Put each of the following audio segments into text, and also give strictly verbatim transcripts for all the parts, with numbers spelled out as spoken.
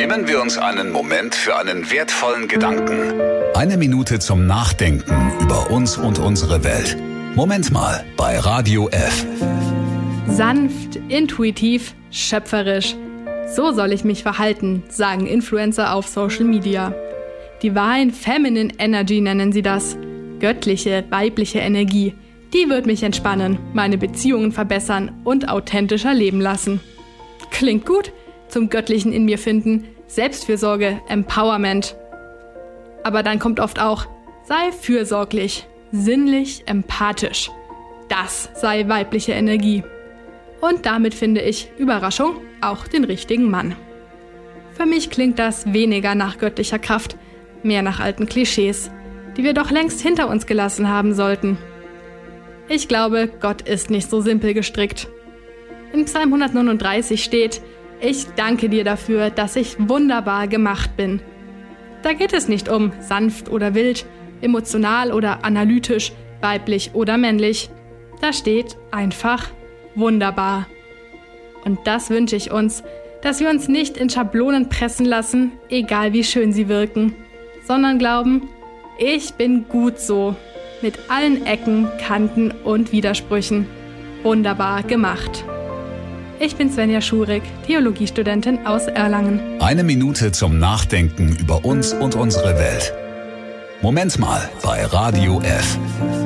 Nehmen wir uns einen Moment für einen wertvollen Gedanken. Eine Minute zum Nachdenken über uns und unsere Welt. Moment mal bei Radio F. Sanft, intuitiv, schöpferisch. So soll ich mich verhalten, sagen Influencer auf Social Media. Divine Feminine Energy nennen sie das. Göttliche, weibliche Energie. Die wird mich entspannen, meine Beziehungen verbessern und authentischer leben lassen. Klingt gut. Zum Göttlichen in mir finden, Selbstfürsorge, Empowerment. Aber dann kommt oft auch, sei fürsorglich, sinnlich, empathisch. Das sei weibliche Energie. Und damit finde ich, Überraschung, auch den richtigen Mann. Für mich klingt das weniger nach göttlicher Kraft, mehr nach alten Klischees, die wir doch längst hinter uns gelassen haben sollten. Ich glaube, Gott ist nicht so simpel gestrickt. In Psalm hundertneununddreißig steht: Ich danke dir dafür, dass ich wunderbar gemacht bin. Da geht es nicht um sanft oder wild, emotional oder analytisch, weiblich oder männlich. Da steht einfach wunderbar. Und das wünsche ich uns, dass wir uns nicht in Schablonen pressen lassen, egal wie schön sie wirken, sondern glauben, ich bin gut so, mit allen Ecken, Kanten und Widersprüchen. Wunderbar gemacht. Ich bin Svenja Schurig, Theologiestudentin aus Erlangen. Eine Minute zum Nachdenken über uns und unsere Welt. Moment mal bei Radio F.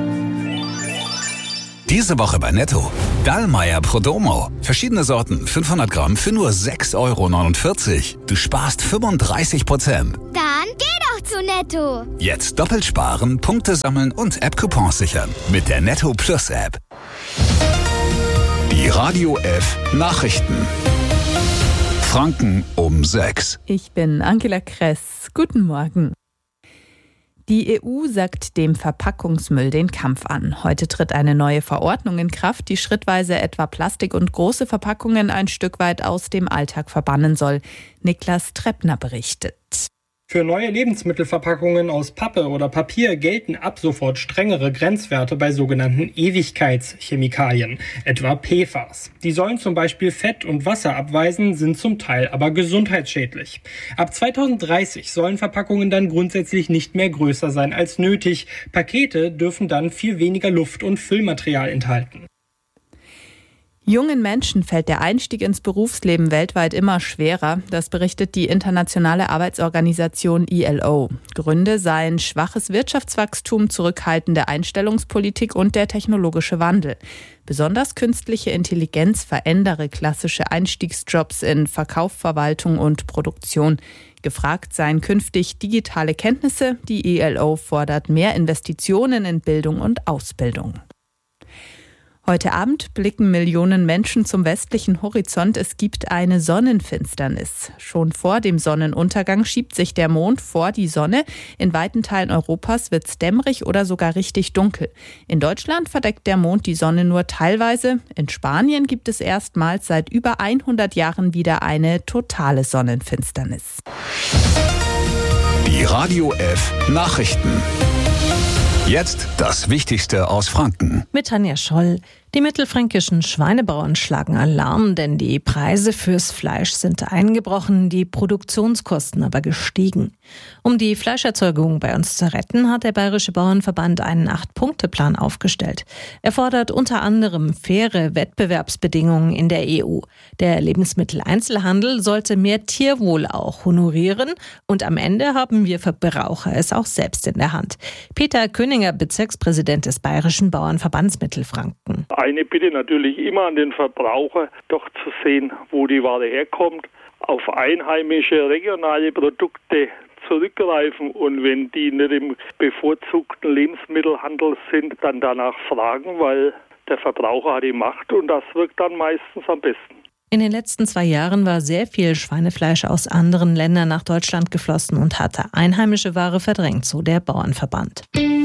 Diese Woche bei Netto. Dallmayr Prodomo. Verschiedene Sorten, fünfhundert Gramm für nur sechs Euro neunundvierzig. Du sparst fünfunddreißig Prozent. Dann geh doch zu Netto. Jetzt doppelt sparen, Punkte sammeln und App-Coupons sichern. Mit der Netto Plus App. Die Radio F Nachrichten. Franken um sechs. Ich bin Angela Kress. Guten Morgen. Die E U sagt dem Verpackungsmüll den Kampf an. Heute tritt eine neue Verordnung in Kraft, die schrittweise etwa Plastik und große Verpackungen ein Stück weit aus dem Alltag verbannen soll. Niklas Treppner berichtet. Für neue Lebensmittelverpackungen aus Pappe oder Papier gelten ab sofort strengere Grenzwerte bei sogenannten Ewigkeitschemikalien, etwa P F A S. Die sollen zum Beispiel Fett und Wasser abweisen, sind zum Teil aber gesundheitsschädlich. Ab zweitausenddreißig sollen Verpackungen dann grundsätzlich nicht mehr größer sein als nötig. Pakete dürfen dann viel weniger Luft- und Füllmaterial enthalten. Jungen Menschen fällt der Einstieg ins Berufsleben weltweit immer schwerer. Das berichtet die internationale Arbeitsorganisation I L O. Gründe seien schwaches Wirtschaftswachstum, zurückhaltende Einstellungspolitik und der technologische Wandel. Besonders künstliche Intelligenz verändere klassische Einstiegsjobs in Verkauf, Verwaltung und Produktion. Gefragt seien künftig digitale Kenntnisse. Die I L O fordert mehr Investitionen in Bildung und Ausbildung. Heute Abend blicken Millionen Menschen zum westlichen Horizont. Es gibt eine Sonnenfinsternis. Schon vor dem Sonnenuntergang schiebt sich der Mond vor die Sonne. In weiten Teilen Europas wird es dämmerig oder sogar richtig dunkel. In Deutschland verdeckt der Mond die Sonne nur teilweise. In Spanien gibt es erstmals seit über hundert Jahren wieder eine totale Sonnenfinsternis. Die Radio F Nachrichten. Jetzt das Wichtigste aus Franken. Mit Tanja Scholl. Die mittelfränkischen Schweinebauern schlagen Alarm, denn die Preise fürs Fleisch sind eingebrochen, die Produktionskosten aber gestiegen. Um die Fleischerzeugung bei uns zu retten, hat der Bayerische Bauernverband einen Acht-Punkte-Plan aufgestellt. Er fordert unter anderem faire Wettbewerbsbedingungen in der E U. Der Lebensmitteleinzelhandel sollte mehr Tierwohl auch honorieren und am Ende haben wir Verbraucher es auch selbst in der Hand. Peter Köninger, Bezirkspräsident des Bayerischen Bauernverbands Mittelfranken. Eine Bitte natürlich immer an den Verbraucher, doch zu sehen, wo die Ware herkommt, auf einheimische, regionale Produkte zurückgreifen und wenn die nicht im bevorzugten Lebensmittelhandel sind, dann danach fragen, weil der Verbraucher hat die Macht und das wirkt dann meistens am besten. In den letzten zwei Jahren war sehr viel Schweinefleisch aus anderen Ländern nach Deutschland geflossen und hatte einheimische Ware verdrängt, so der Bauernverband.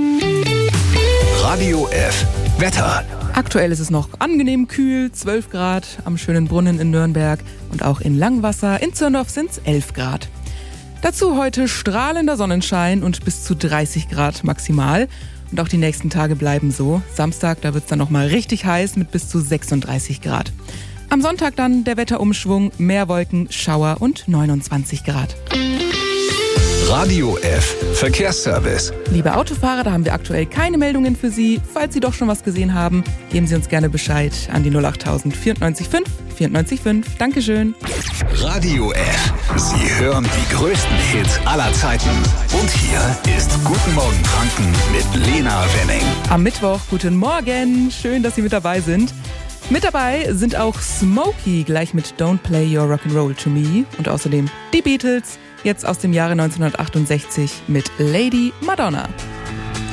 Radio F Wetter. Aktuell ist es noch angenehm kühl, zwölf Grad am schönen Brunnen in Nürnberg und auch in Langwasser. In Zirndorf sind es elf Grad. Dazu heute strahlender Sonnenschein und bis zu dreißig Grad maximal. Und auch die nächsten Tage bleiben so. Samstag, da wird es dann nochmal richtig heiß mit bis zu sechsunddreißig Grad. Am Sonntag dann der Wetterumschwung, mehr Wolken, Schauer und neunundzwanzig Grad. Radio F Verkehrsservice. Liebe Autofahrer, da haben wir aktuell keine Meldungen für Sie. Falls Sie doch schon was gesehen haben, geben Sie uns gerne Bescheid an die null achttausend vierundneunzig fünf vierundneunzig fünf. Dankeschön. Radio F. Sie hören die größten Hits aller Zeiten. Und hier ist Guten Morgen Franken mit Lena Wenning. Am Mittwoch, guten Morgen. Schön, dass Sie mit dabei sind. Mit dabei sind auch Smokey, gleich mit Don't Play Your Rock'n'Roll to Me. Und außerdem die Beatles, jetzt aus dem Jahre neunzehnhundertachtundsechzig mit Lady Madonna.